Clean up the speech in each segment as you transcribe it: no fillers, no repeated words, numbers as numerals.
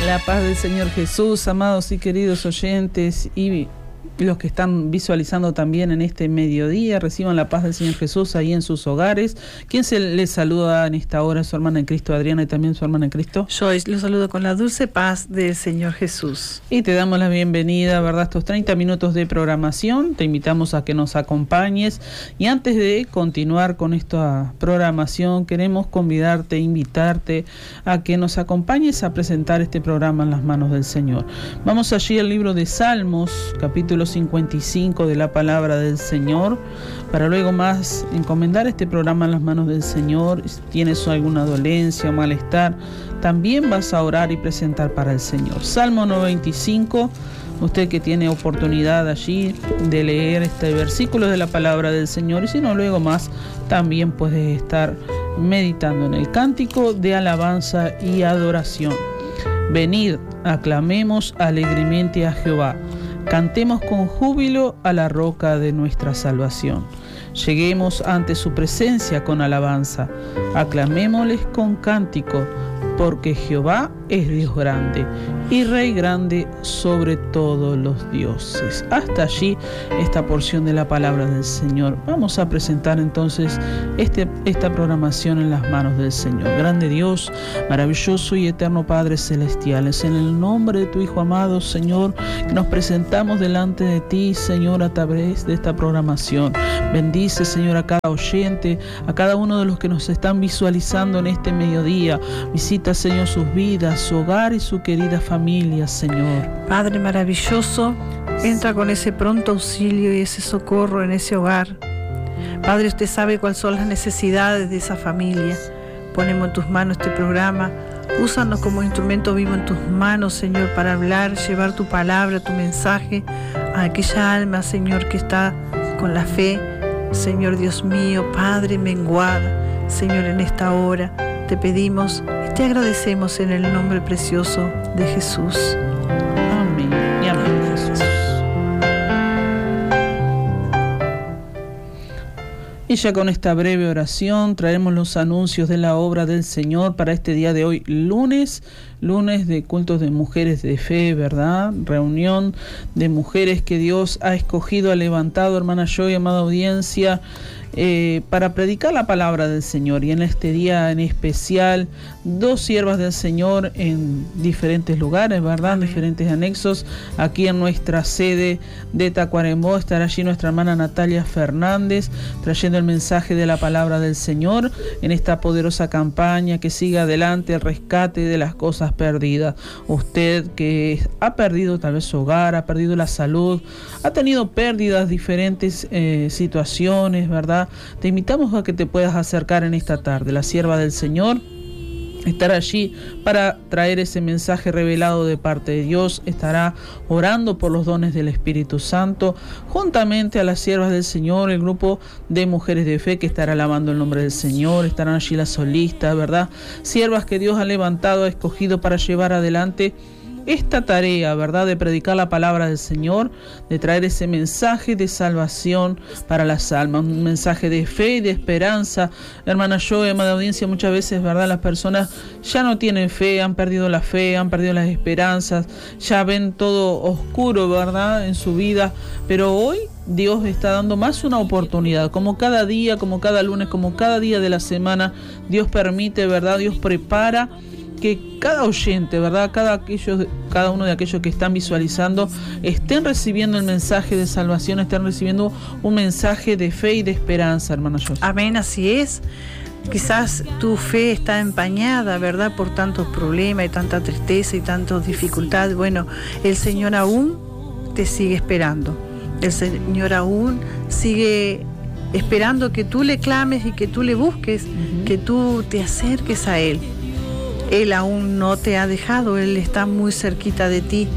La paz del Señor Jesús, amados y queridos oyentes y los que están visualizando también en este mediodía, reciban la paz del Señor Jesús ahí en sus hogares. ¿Quién se les saluda en esta hora? Su hermana en Cristo, Adriana, y también su hermana en Cristo. Joyce, los saludo con la dulce paz del Señor Jesús. Y te damos la bienvenida, ¿verdad? Estos 30 minutos de programación, te invitamos a que nos acompañes. Y antes de continuar con esta programación, queremos convidarte, invitarte a que nos acompañes a presentar este programa en las manos del Señor. Vamos allí al libro de Salmos, capítulo 55 de la palabra del Señor, para luego más encomendar este programa en las manos del Señor. Si tienes alguna dolencia o malestar, también vas a orar y presentar para el Señor. Salmo 95, usted que tiene oportunidad allí de leer este versículo de la palabra del Señor, y si no, luego más también puedes estar meditando en el cántico de alabanza y adoración. Venid, aclamemos alegremente a Jehová. Cantemos con júbilo a la roca de nuestra salvación. Lleguemos ante su presencia con alabanza. Aclamémosles con cántico, porque Jehová es Dios grande y Rey grande sobre todos los dioses. Hasta allí esta porción de la palabra del Señor. Vamos a presentar entonces esta programación en las manos del Señor. Grande Dios, maravilloso y eterno Padre celestial, es en el nombre de tu Hijo amado, Señor, que nos presentamos delante de ti, Señor, a través de esta programación. Bendice, Señor, a cada oyente, a cada uno de los que nos están visualizando en este mediodía. Visita, Señor, sus vidas, su hogar y su querida familia, Señor. Padre maravilloso, entra con ese pronto auxilio y ese socorro en ese hogar. Padre, usted sabe cuáles son las necesidades de esa familia. Ponemos en tus manos este programa. Úsanos como instrumento vivo en tus manos, Señor, para hablar, llevar tu palabra, tu mensaje a aquella alma, Señor, que está con la fe. Señor Dios mío, Padre menguada, Señor, en esta hora te pedimos y te agradecemos en el nombre precioso de Jesús. Amén y amén, Jesús. Y ya con esta breve oración traemos los anuncios de la obra del Señor para este día de hoy, lunes de cultos de mujeres de fe, ¿verdad? Reunión de mujeres que Dios ha escogido, ha levantado, hermana Joy, amada audiencia, para predicar la palabra del Señor. Y en este día en especial, 2 siervas del Señor en diferentes lugares, ¿verdad? En diferentes anexos. Aquí en nuestra sede de Tacuarembó estará allí nuestra hermana Natalia Fernández trayendo el mensaje de la palabra del Señor en esta poderosa campaña que sigue adelante, el rescate de las cosas perdidas. Usted que ha perdido tal vez su hogar, ha perdido la salud, ha tenido pérdidas, diferentes situaciones, ¿verdad? Te invitamos a que te puedas acercar en esta tarde. La sierva del Señor estará allí para traer ese mensaje revelado de parte de Dios. Estará orando por los dones del Espíritu Santo, juntamente a las siervas del Señor, el grupo de mujeres de fe que estará alabando el nombre del Señor. Estarán allí las solistas, ¿verdad? Siervas que Dios ha levantado, ha escogido para llevar adelante esta tarea, ¿verdad?, de predicar la palabra del Señor, de traer ese mensaje de salvación para las almas, un mensaje de fe y de esperanza. Hermana Joy, amada audiencia, muchas veces, ¿verdad?, las personas ya no tienen fe, han perdido la fe, han perdido las esperanzas, ya ven todo oscuro, ¿verdad?, en su vida, pero hoy Dios está dando más una oportunidad, como cada día, como cada lunes, como cada día de la semana, Dios permite, ¿verdad?, Dios prepara que cada oyente, ¿verdad?, cada uno de aquellos que están visualizando estén recibiendo el mensaje de salvación, estén recibiendo un mensaje de fe y de esperanza, hermano José. Amén, así es. Quizás tu fe está empañada, ¿verdad?, por tantos problemas y tanta tristeza y tantas dificultades. Bueno, el Señor aún te sigue esperando. El Señor aún sigue esperando que tú le clames y que tú le busques, que tú te acerques a Él. Él aún no te ha dejado, Él está muy cerquita de ti.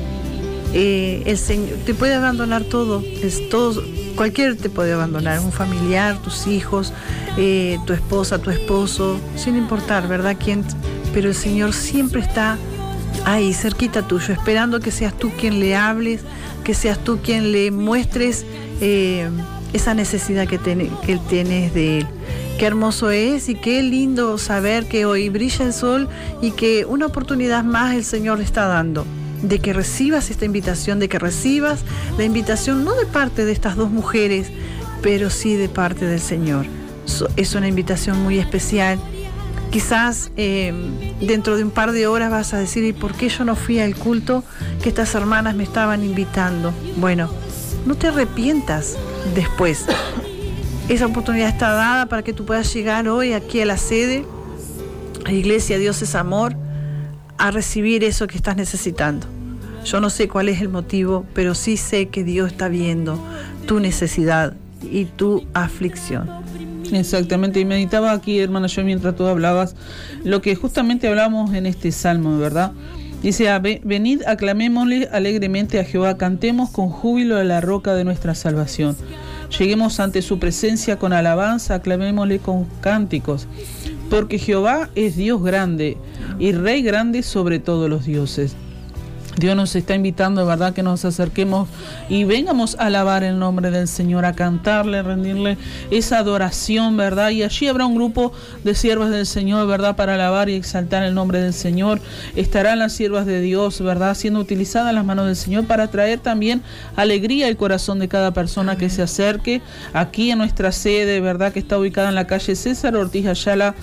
El Señor te puede abandonar todo, cualquiera te puede abandonar, un familiar, tus hijos, tu esposa, tu esposo, sin importar, ¿verdad?, quién, pero el Señor siempre está ahí, cerquita tuyo, esperando que seas tú quien le hables, que seas tú quien le muestres esa necesidad que tienes de Él. Qué hermoso es y qué lindo saber que hoy brilla el sol y que una oportunidad más el Señor le está dando, de que recibas esta invitación, de que recibas la invitación no de parte de estas dos mujeres, pero sí de parte del Señor. Es una invitación muy especial. Quizás dentro de un par de horas vas a decir, ¿y por qué yo no fui al culto que estas hermanas me estaban invitando? Bueno, no te arrepientas después. Esa oportunidad está dada para que tú puedas llegar hoy aquí a la sede, a la Iglesia Dios es Amor, a recibir eso que estás necesitando. Yo no sé cuál es el motivo, pero sí sé que Dios está viendo tu necesidad y tu aflicción. Exactamente, y meditaba aquí, hermana, yo mientras tú hablabas, lo que justamente hablamos en este salmo, ¿verdad? Dice, venid, aclamémosle alegremente a Jehová, cantemos con júbilo a la roca de nuestra salvación. Lleguemos ante su presencia con alabanza, aclamémosle con cánticos, porque Jehová es Dios grande y Rey grande sobre todos los dioses. Dios nos está invitando, ¿verdad?, que nos acerquemos y vengamos a alabar el nombre del Señor, a cantarle, a rendirle esa adoración, ¿verdad? Y allí habrá un grupo de siervas del Señor, ¿verdad?, para alabar y exaltar el nombre del Señor. Estarán las siervas de Dios, ¿verdad?, siendo utilizadas las manos del Señor para traer también alegría al corazón de cada persona que se acerque aquí en nuestra sede, ¿verdad?, que está ubicada en la calle César Ortiz Ayala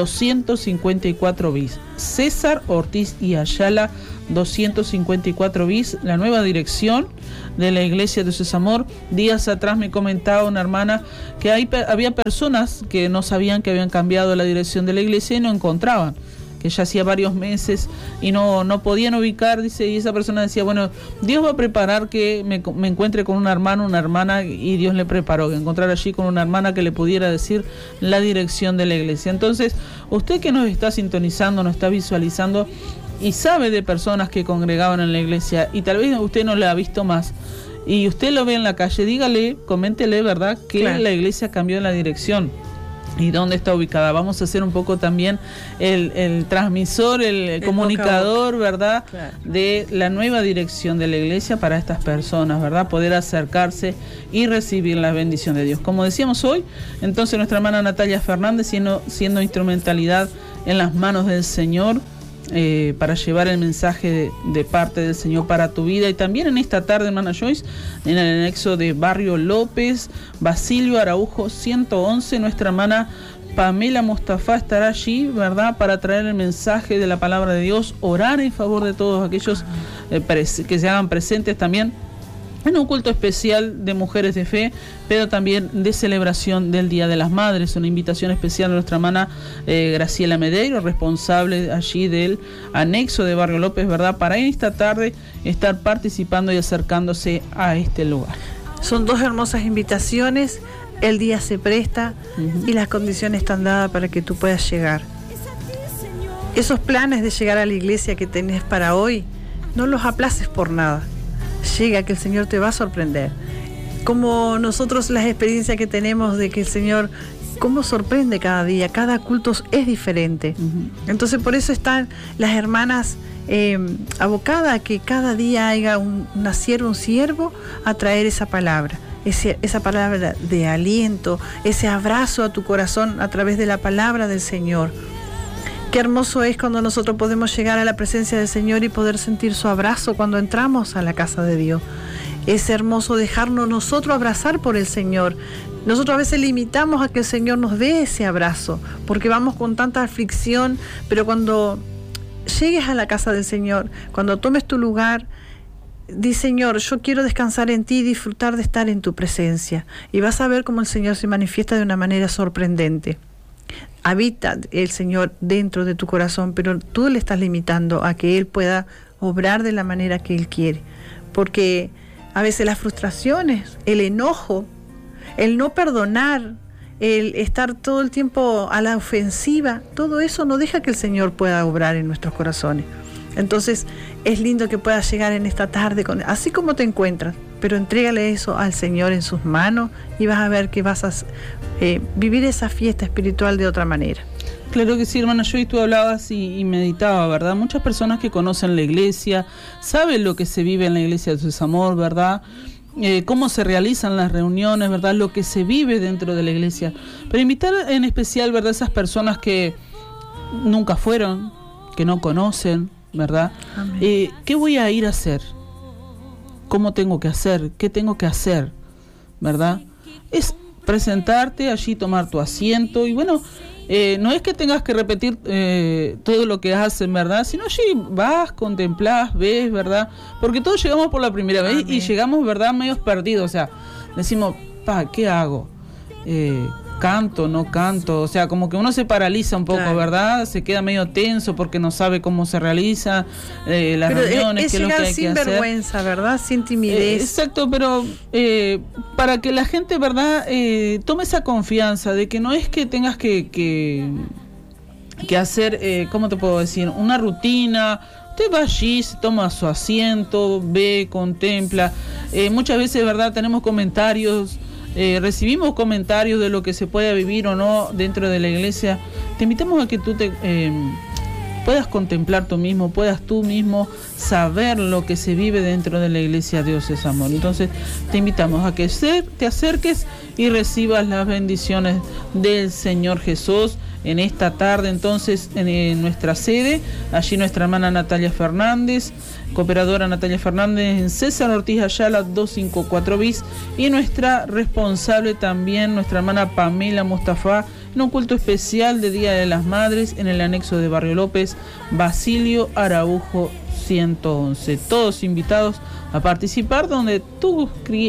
254 bis. César Ortiz y Ayala 254 bis, la nueva dirección de la Iglesia de Dios es Amor. Días atrás me comentaba una hermana que había personas que no sabían que habían cambiado la dirección de la iglesia y no encontraban, que ya hacía varios meses y no podían ubicar, dice, y esa persona decía, bueno, Dios va a preparar que me encuentre con un hermano, una hermana, y Dios le preparó, que encontrar allí con una hermana que le pudiera decir la dirección de la iglesia. Entonces, usted que nos está sintonizando, nos está visualizando y sabe de personas que congregaban en la iglesia y tal vez usted no la ha visto más y usted lo ve en la calle, dígale, coméntele, ¿verdad?, que claro, la iglesia cambió la dirección y dónde está ubicada. Vamos a hacer un poco también el transmisor, el comunicador, ¿verdad?, claro, de la nueva dirección de la iglesia para estas personas, ¿verdad?, poder acercarse y recibir la bendición de Dios. Como decíamos hoy, entonces nuestra hermana Natalia Fernández siendo instrumentalidad en las manos del Señor, para llevar el mensaje de parte del Señor para tu vida. Y también en esta tarde, hermana Joyce, en el anexo de Barrio López, Basilio Araujo 111, nuestra hermana Pamela Mostafa estará allí, ¿verdad?, para traer el mensaje de la palabra de Dios, orar en favor de todos aquellos que se hagan presentes también en un culto especial de mujeres de fe, pero también de celebración del Día de las Madres. Una invitación especial a nuestra hermana Graciela Medeiro, responsable allí del anexo de Barrio López, ¿verdad?, para esta tarde estar participando y acercándose a este lugar. Son dos hermosas invitaciones, el día se presta y las condiciones están dadas para que tú puedas llegar. Esos planes de llegar a la iglesia que tenés para hoy, no los aplaces por nada. Llega, que el Señor te va a sorprender. Como nosotros las experiencias que tenemos de que el Señor, cómo sorprende cada día, cada culto es diferente. Entonces por eso están las hermanas abocadas a que cada día haya una sierva, un siervo a traer esa palabra. Esa palabra de aliento, ese abrazo a tu corazón a través de la palabra del Señor. Qué hermoso es cuando nosotros podemos llegar a la presencia del Señor y poder sentir su abrazo cuando entramos a la casa de Dios. Es hermoso dejarnos nosotros abrazar por el Señor. Nosotros a veces limitamos a que el Señor nos dé ese abrazo, porque vamos con tanta aflicción, pero cuando llegues a la casa del Señor, cuando tomes tu lugar, di, Señor, yo quiero descansar en ti y disfrutar de estar en tu presencia. Y vas a ver cómo el Señor se manifiesta de una manera sorprendente. Habita el Señor dentro de tu corazón, pero tú le estás limitando a que Él pueda obrar de la manera que Él quiere. Porque a veces las frustraciones, el enojo, el no perdonar, el estar todo el tiempo a la ofensiva, todo eso no deja que el Señor pueda obrar en nuestros corazones. Entonces es lindo que puedas llegar en esta tarde así como te encuentras, pero entrégale eso al Señor en sus manos y vas a ver que vas a vivir esa fiesta espiritual de otra manera. Claro que sí, hermana Joy, tú hablabas y meditaba, ¿verdad? Muchas personas que conocen la iglesia, saben lo que se vive en la iglesia de Dios es Amor, ¿verdad? cómo se realizan las reuniones, ¿verdad? Lo que se vive dentro de la iglesia. Pero invitar en especial, ¿verdad? Esas personas que nunca fueron, que no conocen, ¿verdad? ¿Qué voy a ir a hacer? ¿Cómo tengo que hacer? ¿Qué tengo que hacer? ¿Verdad? Es presentarte allí, tomar tu asiento y bueno, no es que tengas que repetir todo lo que hacen, ¿verdad? Sino allí vas, contemplás, ves, ¿verdad? Porque todos llegamos por la primera vez y llegamos, ¿verdad? Medios perdidos, o sea, decimos, ¿qué hago? Canto, no canto, o sea, como que uno se paraliza un poco, claro, ¿verdad? Se queda medio tenso porque no sabe cómo se realiza las reuniones, qué es lo que hay que hacer. Sin vergüenza, ¿verdad? Sin timidez. Exacto, pero para que la gente, ¿verdad? Tome esa confianza de que no es que tengas que hacer, ¿cómo te puedo decir? Una rutina. Usted va allí, se toma su asiento, ve, contempla. Muchas veces, ¿verdad? Tenemos comentarios. Recibimos comentarios de lo que se puede vivir o no dentro de la iglesia. Te invitamos a que tú puedas contemplar tú mismo, puedas tú mismo saber lo que se vive dentro de la iglesia. Dios es amor. Entonces te invitamos a que te acerques y recibas las bendiciones del Señor Jesús en esta tarde. Entonces en nuestra sede, allí nuestra hermana Natalia Fernández, cooperadora Natalia Fernández, en César Ortiz Ayala 254 bis, y nuestra responsable también, nuestra hermana Pamela Mustafa, en un culto especial de Día de las Madres en el anexo de Barrio López, Basilio Araujo 111. Todos invitados a participar donde tú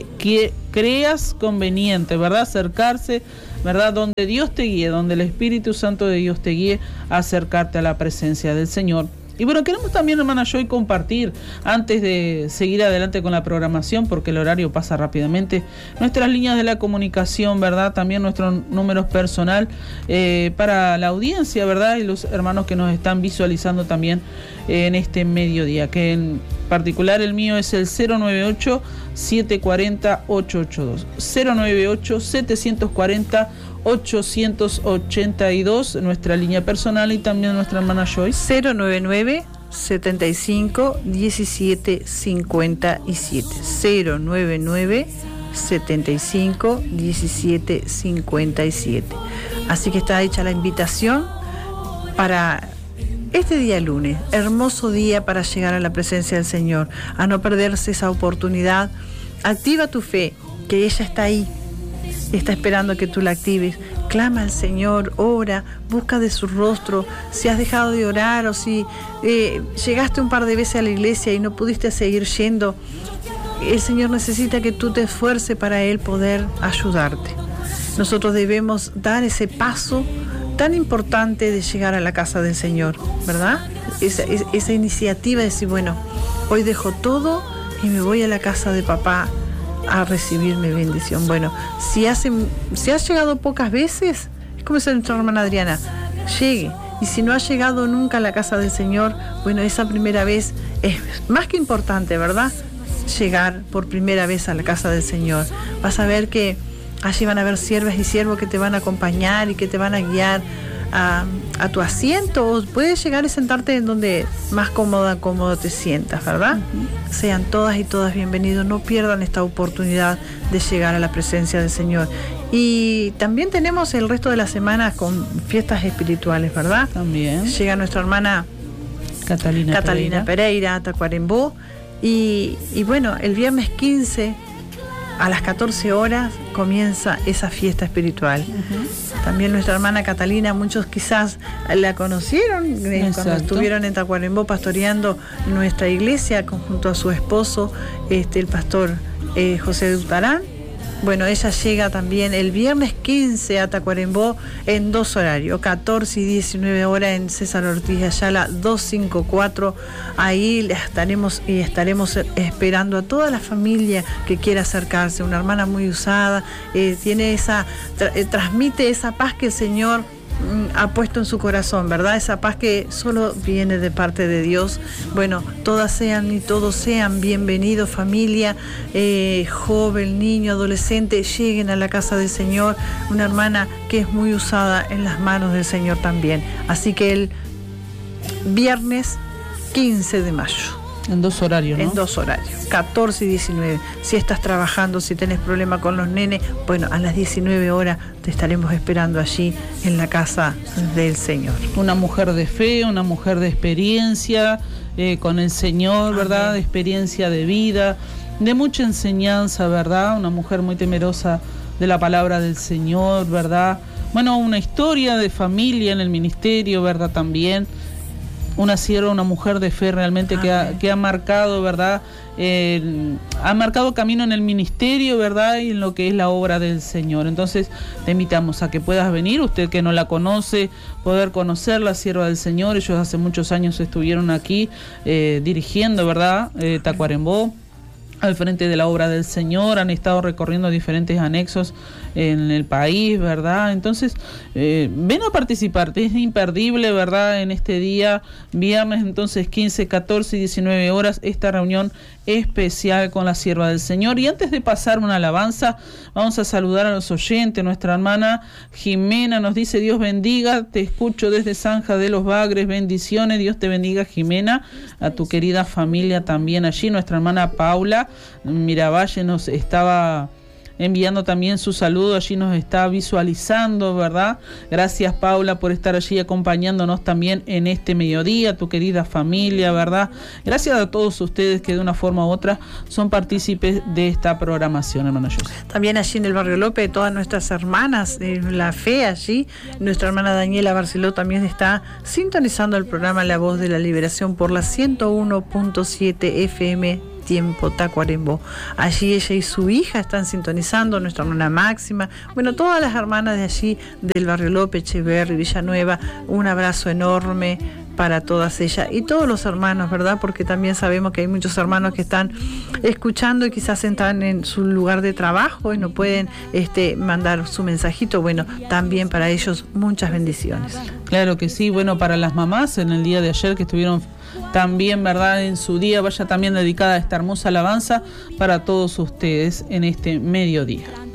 creas conveniente, ¿verdad? Acercarse, ¿verdad? Donde Dios te guíe, donde el Espíritu Santo de Dios te guíe a acercarte a la presencia del Señor. Y bueno, queremos también, hermana Joy, compartir, antes de seguir adelante con la programación, porque el horario pasa rápidamente, nuestras líneas de la comunicación, ¿verdad? También nuestros números personal para la audiencia, ¿verdad? Y los hermanos que nos están visualizando también en este mediodía, que en particular el mío es el 098-740-882, 098-740-882, nuestra línea personal, y también nuestra hermana Joy. 099-75-1757. 099-75-1757. Así que está hecha la invitación para este día lunes, hermoso día para llegar a la presencia del Señor, a no perderse esa oportunidad. Activa tu fe, que ella está ahí, está esperando que tú la actives. Clama al Señor, ora, busca de su rostro. Si has dejado de orar o si llegaste un par de veces a la iglesia y no pudiste seguir yendo, el Señor necesita que tú te esfuerces para Él poder ayudarte. Nosotros debemos dar ese paso tan importante de llegar a la casa del Señor, ¿verdad? Esa iniciativa de decir, bueno, hoy dejo todo y me voy a la casa de papá a recibir mi bendición. Bueno, si has llegado pocas veces, es como dice nuestra hermana Adriana, llegue. Y si no has llegado nunca a la casa del Señor, bueno, esa primera vez es más que importante, ¿verdad? Llegar por primera vez a la casa del Señor. Vas a ver que allí van a haber siervas y siervos que te van a acompañar y que te van a guiar a tu asiento, o puedes llegar y sentarte en donde más cómodo te sientas, ¿verdad? Uh-huh. Sean todas y todas bienvenidos, no pierdan esta oportunidad de llegar a la presencia del Señor. Y también tenemos el resto de la semana con fiestas espirituales, ¿verdad? También. Llega nuestra hermana Catalina Pereira a Tacuarembó, y bueno, el viernes 15 a las 14 horas comienza esa fiesta espiritual. Uh-huh. También nuestra hermana Catalina, muchos quizás la conocieron cuando estuvieron en Tacuarembó pastoreando nuestra iglesia junto a su esposo, el pastor José de Utarán. Bueno, ella llega también el viernes 15 a Tacuarembó en 2 horarios, 14 y 19 horas en César Ortiz Ayala 254. Ahí estaremos esperando a toda la familia que quiera acercarse. Una hermana muy usada, transmite esa paz que el Señor ha puesto en su corazón, ¿verdad? Esa paz que solo viene de parte de Dios. Bueno, todas sean y todos sean bienvenidos, familia, joven, niño, adolescente, lleguen a la casa del Señor. Una hermana que es muy usada en las manos del Señor también. Así que el viernes 15 de mayo. En 2 horarios, ¿no? En 2 horarios, 14 y 19. Si estás trabajando, si tenés problema con los nenes, bueno, a las 19 horas te estaremos esperando allí en la casa del Señor. Una mujer de fe, una mujer de experiencia con el Señor, ¿verdad? Amén. De experiencia de vida, de mucha enseñanza, ¿verdad? Una mujer muy temerosa de la palabra del Señor, ¿verdad? Bueno, una historia de familia en el ministerio, ¿verdad? También una sierva, una mujer de fe realmente que ha marcado, ¿verdad? Ha marcado camino en el ministerio, ¿verdad? Y en lo que es la obra del Señor. Entonces te invitamos a que puedas venir, usted que no la conoce, poder conocer la sierva del Señor. Ellos hace muchos años estuvieron aquí dirigiendo, ¿verdad? Tacuarembó, al frente de la obra del Señor, han estado recorriendo diferentes anexos en el país, ¿verdad? Entonces, ven a participar, es imperdible, ¿verdad? En este día, viernes, entonces 15, 14 y 19 horas, esta reunión especial con la sierva del Señor. Y antes de pasar una alabanza, vamos a saludar a los oyentes. Nuestra hermana Jimena nos dice: Dios bendiga, te escucho desde Zanja de los Bagres, bendiciones, Dios te bendiga, Jimena, a tu querida familia también allí. Nuestra hermana Paula Miravalle nos estaba enviando también su saludo, allí nos está visualizando, ¿verdad? Gracias, Paula, por estar allí acompañándonos también en este mediodía, tu querida familia, ¿verdad? Gracias a todos ustedes que de una forma u otra son partícipes de esta programación, hermano José. También allí en el barrio López, todas nuestras hermanas de la fe allí, nuestra hermana Daniela Barceló también está sintonizando el programa La Voz de la Liberación por la 101.7 FM Tiempo Tacuarembó. Allí ella y su hija están sintonizando, nuestra hermana Máxima, bueno, todas las hermanas de allí del barrio López, Echeverri, Villanueva, un abrazo enorme para todas ellas y todos los hermanos, ¿verdad? Porque también sabemos que hay muchos hermanos que están escuchando y quizás están en su lugar de trabajo y no pueden mandar su mensajito. Bueno, también para ellos muchas bendiciones. Claro que sí. Bueno, para las mamás en el día de ayer que estuvieron también, ¿verdad? En su día, vaya también dedicada a esta hermosa alabanza para todos ustedes en este mediodía.